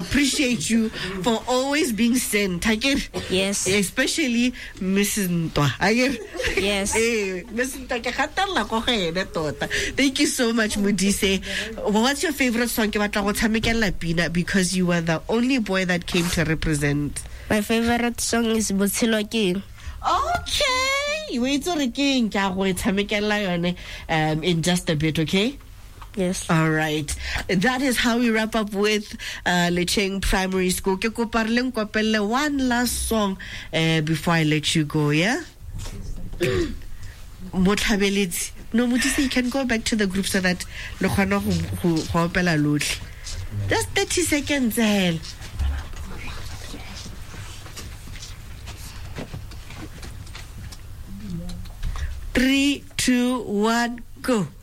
appreciate you for always being sent. Yes. Especially Mrs. Ntwa. Yes. Mrs. Ntwa, thank you so much, Modise. What's your favorite song? Because you were the only boy that came to represent. My favorite song is Botshelo Ke. Okay. Wait till in just a bit, okay? Yes. All right. That is how we wrap up with Lecheng Primary School. Ke kopa re le nkopelle one last song before I let you go, yeah? Motlhabeletse. No, Modise, you can go back to the group so that le kgona go opela lotlhe. Just 30 seconds, hell. 3, 2, 1, go.